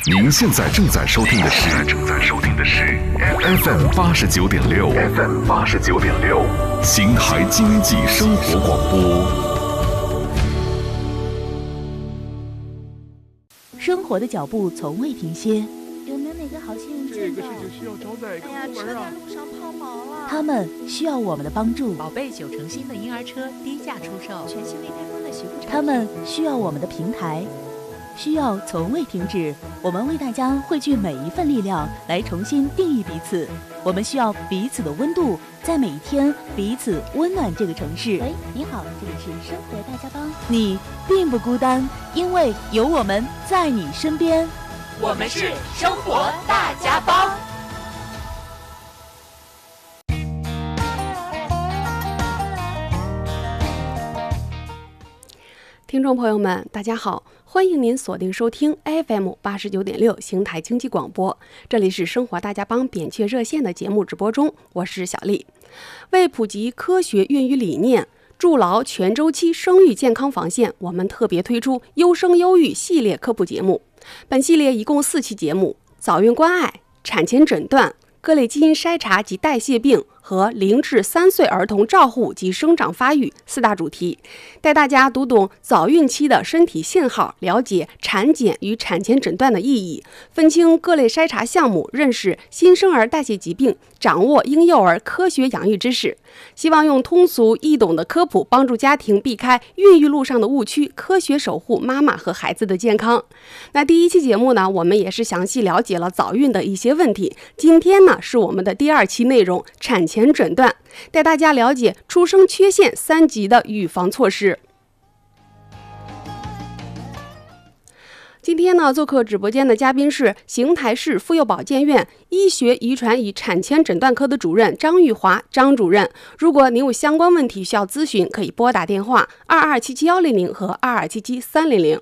您现在正在收听的是 FM 89.6，邢台经济生活广播。 生活的脚步从未停歇， 有没有哪个好心人见到？ 这个事情需要招待， 哎呀，车在路上抛锚了。 他们需要我们的帮助。 宝贝9成新的婴儿车低价出售， 全新未开封的媳妇产品。 他们需要我们的平台，需要从未停止。我们为大家汇聚每一份力量，来重新定义彼此。我们需要彼此的温度，在每一天彼此温暖这个城市。 喂，你好，这里是生活大家帮。 你并不孤单，因为有我们在你身边。 我们是生活大家帮。 听众朋友们，大家好，欢迎您锁定收听 FM 89.6邢台经济广播，这里是生活大家帮扁鹊热线的节目直播中，我是小丽。为普及科学孕育理念，筑牢全周期生育健康防线，我们特别推出优生优育系列科普节目。本系列一共4期节目，早孕关爱、产前诊断、各类基因筛查及代谢病和0至3岁儿童照护及生长发育4大主题，带大家读懂早孕期的身体信号，了解产检与产前诊断的意义，分清各类筛查项目，认识新生儿代谢疾病，掌握婴幼儿科学养育知识。希望用通俗易懂的科普帮助家庭避开孕育路上的误区，科学守护妈妈和孩子的健康。那第1期节目呢，我们也是详细了解了早孕的一些问题。今天呢，是我们的第2期内容，产前诊断，带大家了解出生缺陷3级的预防措施。今天呢，做客直播间的嘉宾是邢台市妇幼保健院医学遗传与产前诊断科的主任张玉华张主任。如果您有相关问题需要咨询，可以拨打电话2277-100和2277-300。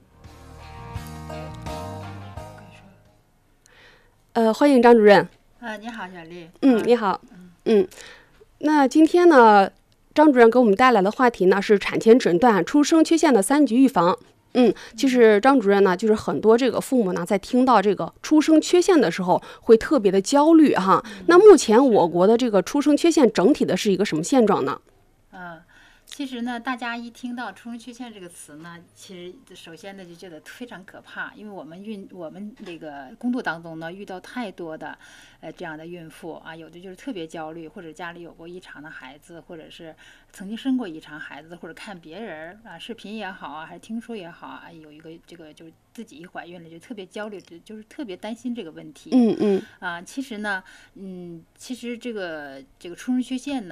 欢迎张主任。 你好，小丽。 你好。那今天呢，张主任给我们带来的话题呢是产前诊断出生缺陷的3级预防。其实张主任呢，就是很多这个父母呢，在听到这个出生缺陷的时候，会特别的焦虑哈。那目前我国的这个出生缺陷整体的是一个什么现状呢？ 其实呢，大家一听到出生缺陷这个词呢，其实首先呢就觉得非常可怕，因为我们这个工作当中呢遇到太多的这样的孕妇啊，有的就是特别焦虑，或者家里有过异常的孩子，或者是曾经生过异常孩子，或者看别人啊视频也好啊，还是听说也好啊，有一个这个就是自己一怀孕了就特别焦虑，就是特别担心这个问题。其实呢，其实这个出生缺陷